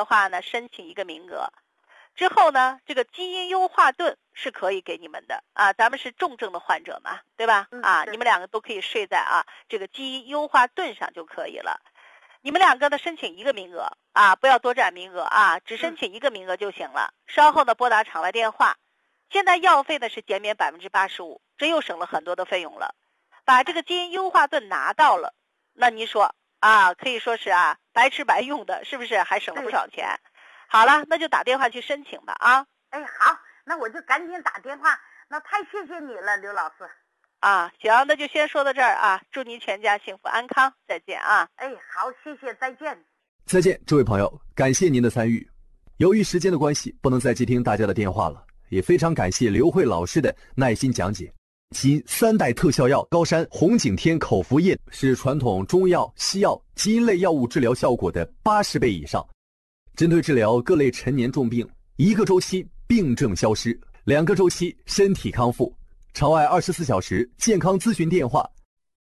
的话呢，申请一个名额。之后呢，这个基因优化盾是可以给你们的啊，咱们是重症的患者嘛，对吧？你们两个都可以睡在这个基因优化盾上就可以了。你们两个呢申请一个名额不要多占名额只申请一个名额就行了。稍后呢拨打场外电话。现在药费呢是减免85%，这又省了很多的费用了。把这个基因优化盾拿到了，那您说可以说是白吃白用的，是不是？还省了不少钱。好了，那就打电话去申请吧哎，好，那我就赶紧打电话。那太谢谢你了，刘老师。 行，那就先说到这儿祝您全家幸福安康，再见哎，好，谢谢，再见。 再见，这位朋友，感谢您的参与。由于时间的关系，不能再接听大家的电话了，也非常感谢刘慧老师的耐心讲解。基因3代特效药高山红景天口服液是传统中药、西药、基因类药物治疗效果的80倍以上。针对治疗各类陈年重病，1个周期病症消失，2个周期身体康复。场外24小时健康咨询电话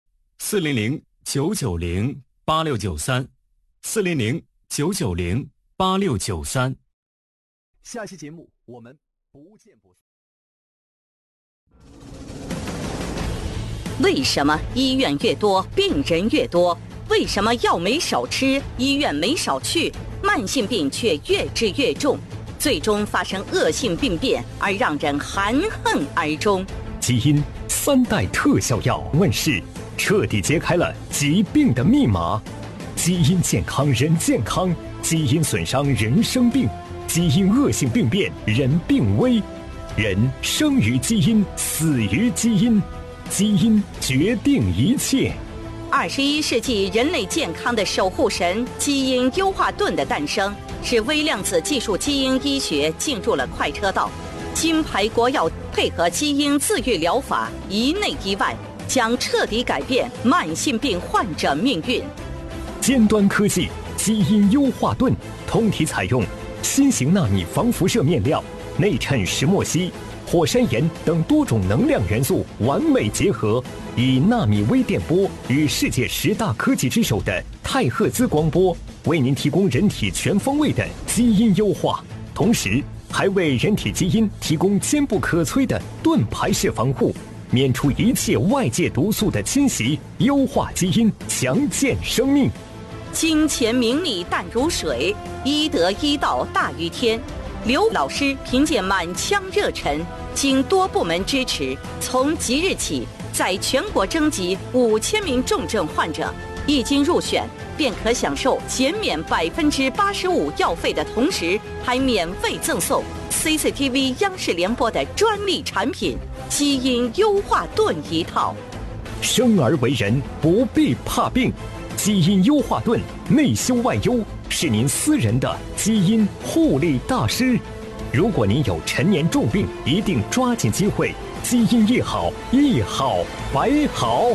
400-990-8693，400-990-8693。 下期节目我们不见不散。 为什么医院越多病人越多？为什么药没少吃，医院没少去，慢性病却越治越重，最终发生恶性病变而让人含恨而终？ 基因3代特效药问世，彻底揭开了疾病的密码。基因健康人健康，基因损伤人生病，基因恶性病变人病危。人生于基因，死于基因，基因决定一切。 21世纪人类健康的守护神基因优化盾的诞生，使微量子技术基因医学进入了快车道。金牌国药配合基因自愈疗法，一内一外，将彻底改变慢性病患者命运。 尖端科技基因优化盾，通体采用新型纳米防辐射面料，内衬石墨烯、火山岩等多种能量元素完美结合，以纳米微电波与世界10大科技之首的太赫兹光波，为您提供人体全方位的基因优化，同时还为人体基因提供坚不可摧的盾牌式防护，免除一切外界毒素的侵袭，优化基因，强健生命。 金钱名利淡如水，医德医道大于天。刘老师凭借满腔热忱，经多部门支持，从即日起在全国征集5000名重症患者，一经入选便可享受减免85%药费的同时，还免费赠送 CCTV 央视联播的专利产品基因优化盾一套。 生而为人不必怕病，基因优化盾内修外优，是您私人的基因护理大师。如果您有陈年重病，一定抓紧机会，基因一好，一好百好。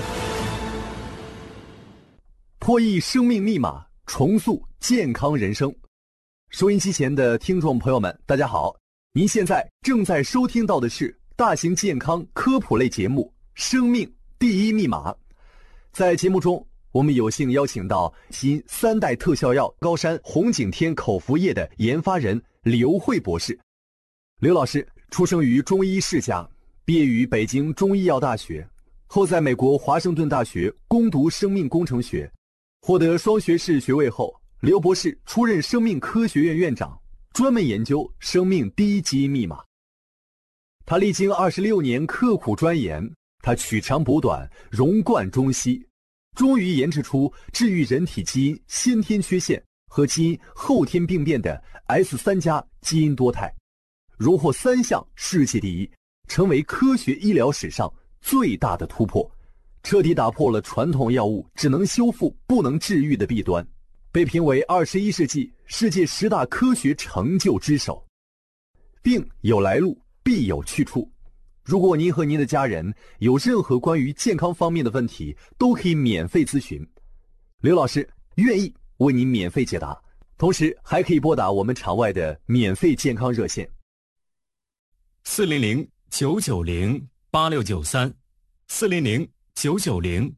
破译生命密码，重塑健康人生。收音机前的听众朋友们，大家好，您现在正在收听到的是大型健康科普类节目《生命第一密码》。在节目中，我们有幸邀请到基因3代特效药高山红景天口服液的研发人刘慧博士。刘老师出生于中医世家，毕业于北京中医药大学，后在美国华盛顿大学攻读生命工程学，获得双学士学位后，刘博士出任生命科学院院长，专门研究生命第一基因密码。他历经26年刻苦钻研，他取长补短，融贯中西，终于研制出治愈人体基因先天缺陷和基因后天病变的 S3+ 基因多肽，荣获3项世界第一，成为科学医疗史上最大的突破，彻底打破了传统药物只能修复不能治愈的弊端，被评为21世纪世界10大科学成就之首。病有来路，必有去处。如果您和您的家人有任何关于健康方面的问题，都可以免费咨询，刘老师愿意为您免费解答，同时还可以拨打我们场外的免费健康热线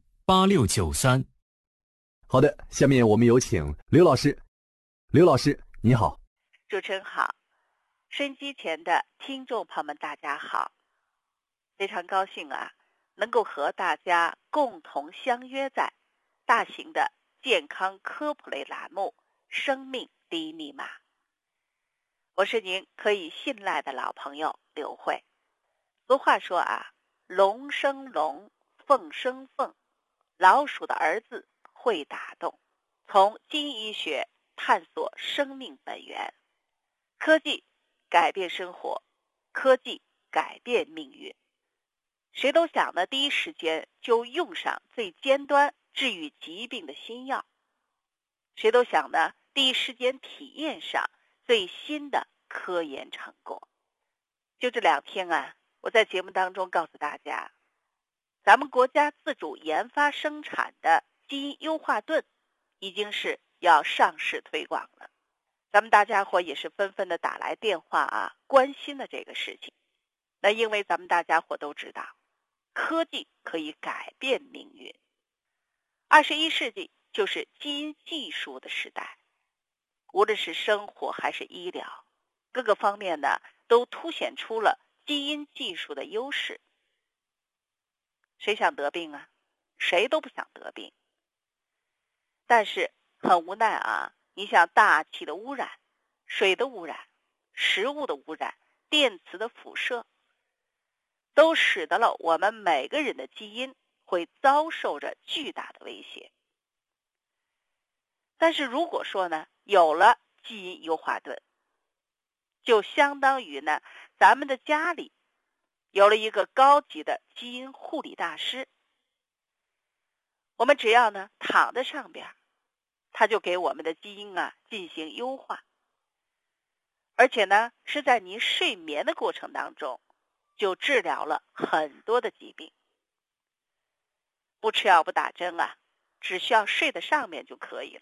400-990-8693，400-990-8693。 好的，下面我们有请刘老师。刘老师， 你好。 主持人好，收音机前的听众朋友们大家好，非常高兴能够和大家共同相约在大型的健康科普类栏目《生命第一密码》。我是您可以信赖的老朋友刘慧。俗话说龙生龙，凤生凤，老鼠的儿子会打洞。从基因医学探索生命本源，科技改变生活，科技改变命运。谁都想呢第一时间就用上最尖端治愈疾病的新药，谁都想呢第一时间体验上最新的科研成果。就这2天我在节目当中告诉大家，咱们国家自主研发生产的基因优化盾已经是要上市推广了。咱们大家伙也是纷纷的打来电话关心的这个事情。那因为咱们大家伙都知道，科技可以改变命运。21世纪就是基因技术的时代，无论是生活还是医疗，各个方面呢都凸显出了基因技术的优势。谁想得病谁都不想得病。但是很无奈你像大气的污染、水的污染、食物的污染、电磁的辐射，都使得了我们每个人的基因会遭受着巨大的威胁。但是如果说有了基因优化盾，就相当于咱们的家里有了一个高级的基因护理大师。我们只要躺在上边，他就给我们的基因进行优化，而且是在您睡眠的过程当中就治疗了很多的疾病。不吃药不打针只需要睡在上面就可以了。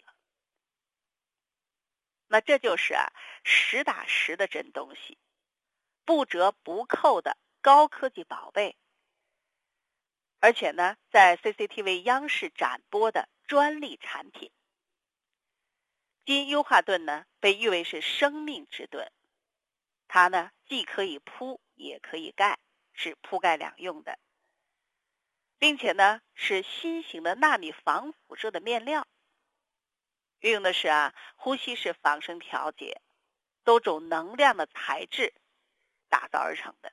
那这就是实打实的真东西，不折不扣的高科技宝贝，而且在 CCTV 央视展播的专利产品。基因优化盾被誉为是生命之盾，它既可以铺也可以盖，是铺盖两用的，并且是新型的纳米防辐射的面料，运用的是呼吸式仿生调节，多种能量的材质打造而成的。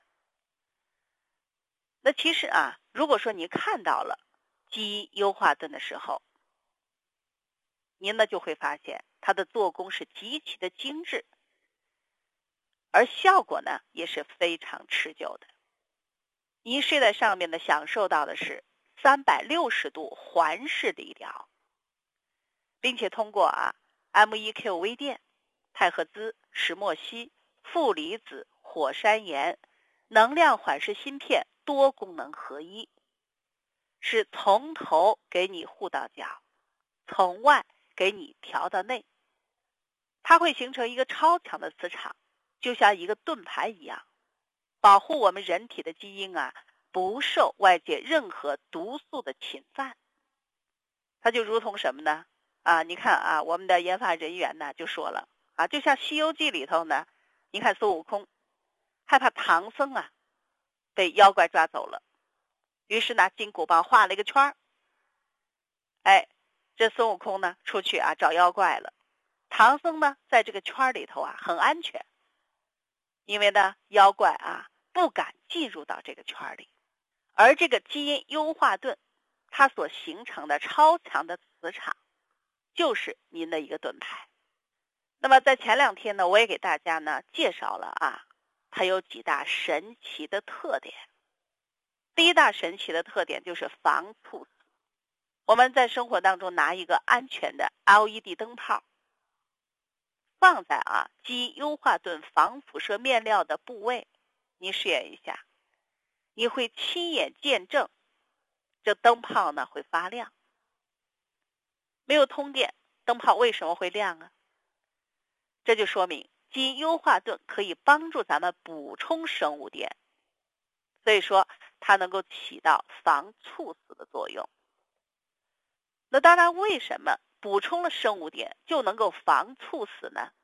那其实如果说你看到了基因优化盾的时候，您就会发现它的做工是极其的精致，而效果也是非常持久的。您睡在上面享受到的是360度环视的医疗，并且通过MEQ 微电、太赫兹、石墨烯、负离子、火山岩、能量缓释芯片多功能合一，是从头给你护到脚，从外给你调到内。它会形成一个超强的磁场，就像一个盾牌一样，保护我们人体的基因不受外界任何毒素的侵犯。它就如同什么呢？你看我们的研发人员就说了就像《西游记》里头你看孙悟空害怕唐僧被妖怪抓走了，于是金箍棒画了一个圈这孙悟空出去找妖怪了。唐僧在这个圈里头很安全，因为妖怪不敢进入到这个圈里。而这个基因优化盾它所形成的超强的磁场就是您的一个盾牌。那么在前2天我也给大家介绍了它有几大神奇的特点。第一大神奇的特点就是防猝死。我们在生活当中拿一个安全的 LED 灯泡，放在基因优化盾防辐射面料的部位，你试验一下，你会亲眼见证这灯泡会发亮。没有通电，灯泡为什么会亮这就说明基因优化盾可以帮助咱们补充生物电，所以说它能够起到防猝死的作用。那当然，为什么补充了生物电就能够防猝死呢？